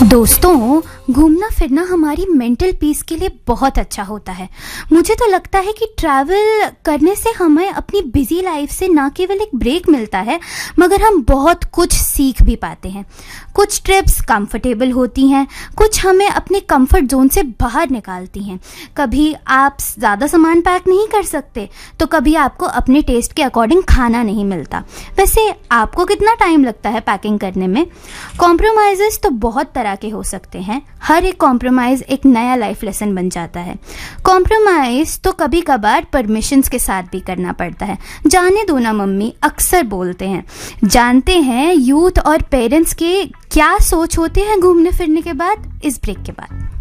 दोस्तों, घूमना फिरना हमारी मेंटल पीस के लिए बहुत अच्छा होता है। मुझे तो लगता है कि ट्रैवल करने से हमें अपनी बिजी लाइफ से ना केवल एक ब्रेक मिलता है, मगर हम बहुत कुछ सीख भी पाते हैं। कुछ ट्रिप्स कंफर्टेबल होती हैं, कुछ हमें अपने कंफर्ट जोन से बाहर निकालती हैं। कभी आप ज़्यादा सामान पैक नहीं कर सकते, तो कभी आपको अपने टेस्ट के अकॉर्डिंग खाना नहीं मिलता। वैसे आपको कितना टाइम लगता है पैकिंग करने में? कॉम्प्रोमाइज़ेस तो बहुत तरह के हो सकते हैं। हर एक कॉम्प्रोमाइज़ एक नया लाइफ लेसन बन जाता है। कॉम्प्रोमाइज़ तो कभी कभार परमिशंस के साथ भी करना पड़ता है। जाने दो ना मम्मी अक्सर बोलते हैं। जानते हैं यूथ और पेरेंट्स के क्या सोच होते हैं घूमने फिरने के बाद, इस ब्रेक के बाद।